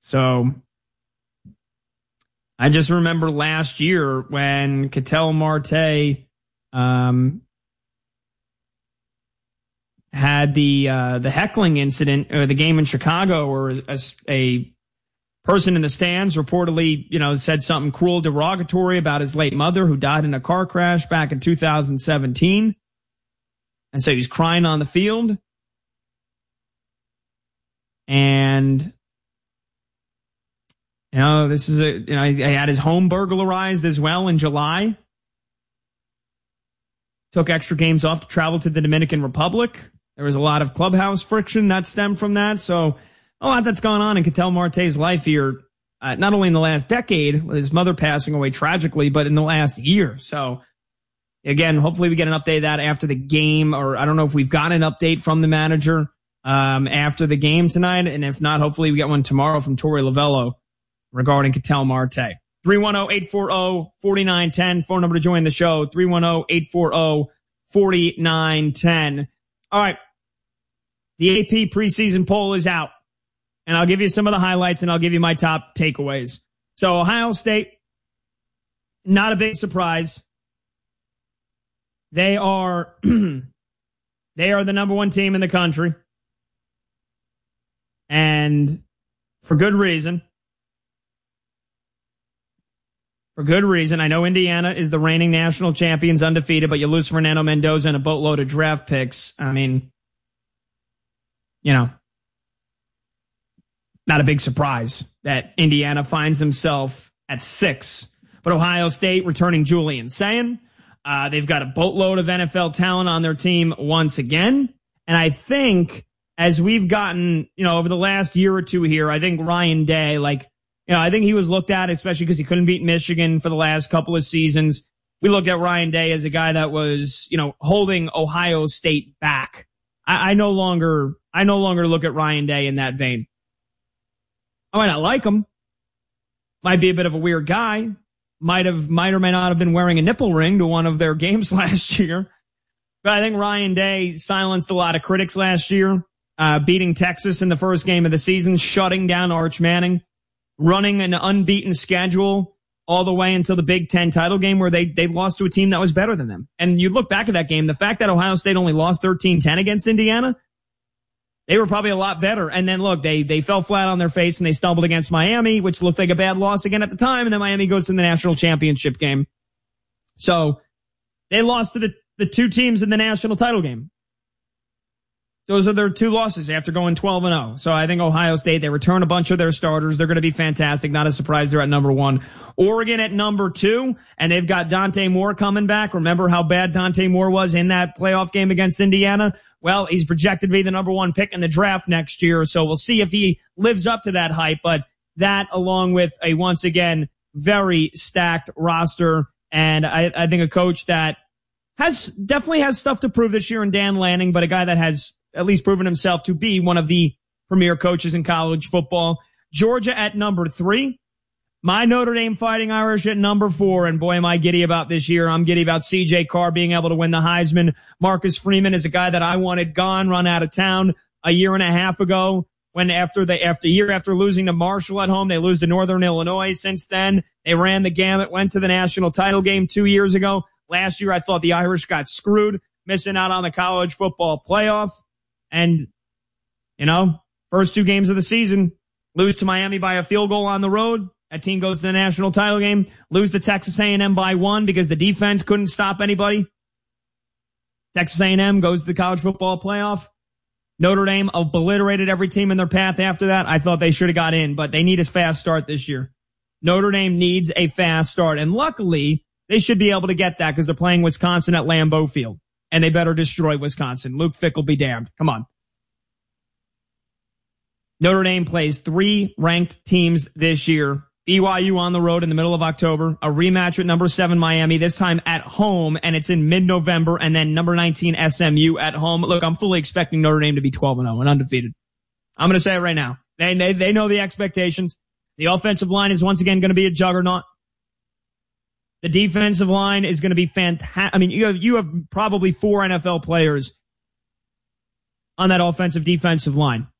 So I just remember last year when Ketel Marte had the heckling incident, or the game in Chicago, where a person in the stands reportedly, said something cruel, derogatory about his late mother who died in a car crash back in 2017. And so he's crying on the field. And, this is he had his home burglarized as well in July. Took extra games off to travel to the Dominican Republic. There was a lot of clubhouse friction that stemmed from that. So a lot that's gone on in Ketel Marte's life here, not only in the last decade, with his mother passing away tragically, but in the last year. So, again, hopefully we get an update of that after the game, or I don't know if we've got an update from the manager after the game tonight. And if not, hopefully we get one tomorrow from Torey Lovello regarding Ketel Marte. 310-840-4910, phone number to join the show, 310-840-4910. All right. The AP preseason poll is out, and I'll give you some of the highlights, and I'll give you my top takeaways. So Ohio State, not a big surprise. They are the number one team in the country, and for good reason. For good reason. I know Indiana is the reigning national champions, undefeated, but you lose Fernando Mendoza and a boatload of draft picks. I mean, not a big surprise that Indiana finds themselves at 6. But Ohio State returning Julian Sayin. They've got a boatload of NFL talent on their team once again. And I think as we've gotten, over the last year or two here, I think Ryan Day, I think he was looked at, especially because he couldn't beat Michigan for the last couple of seasons. We looked at Ryan Day as a guy that was, holding Ohio State back. I no longer look at Ryan Day in that vein. I might not like him. Might be a bit of a weird guy. Might or may not have been wearing a nipple ring to one of their games last year. But I think Ryan Day silenced a lot of critics last year, beating Texas in the first game of the season, shutting down Arch Manning, running an unbeaten schedule all the way until the Big Ten title game where they lost to a team that was better than them. And you look back at that game, the fact that Ohio State only lost 13-10 against Indiana, they were probably a lot better. And then look, they fell flat on their face and they stumbled against Miami, which looked like a bad loss again at the time. And then Miami goes to the national championship game. So they lost to the two teams in the national title game. Those are their two losses after going 12-0. So I think Ohio State, they return a bunch of their starters. They're going to be fantastic. Not a surprise they're at number 1. Oregon at number 2, and they've got Dante Moore coming back. Remember how bad Dante Moore was in that playoff game against Indiana? Well, he's projected to be the number 1 pick in the draft next year. So we'll see if he lives up to that hype. But that, along with a, once again, very stacked roster, and I think a coach that definitely has stuff to prove this year in Dan Lanning, but a guy that has at least proven himself to be one of the premier coaches in college football. Georgia at number 3. My Notre Dame Fighting Irish at number 4. And boy, am I giddy about this year. I'm giddy about C.J. Carr being able to win the Heisman. Marcus Freeman is a guy that I wanted gone, run out of town a year and a half ago. When after losing to Marshall at home, they lose to Northern Illinois. Since then, they ran the gamut, went to the national title game 2 years ago. Last year, I thought the Irish got screwed, missing out on the college football playoff. And, first 2 games of the season, lose to Miami by a field goal on the road. That team goes to the national title game. Lose to Texas A&M by 1 because the defense couldn't stop anybody. Texas A&M goes to the college football playoff. Notre Dame obliterated every team in their path after that. I thought they should have got in, but they need a fast start this year. Notre Dame needs a fast start. And luckily, they should be able to get that because they're playing Wisconsin at Lambeau Field. And they better destroy Wisconsin. Luke Fickell be damned. Come on. Notre Dame plays 3 ranked teams this year. BYU on the road in the middle of October. A rematch with number 7 Miami, this time at home, and it's in mid-November. And then number 19 SMU at home. Look, I'm fully expecting Notre Dame to be 12-0 and undefeated. I'm going to say it right now. They know the expectations. The offensive line is once again going to be a juggernaut. The defensive line is going to be fantastic. I mean, you have probably 4 NFL players on that offensive defensive line.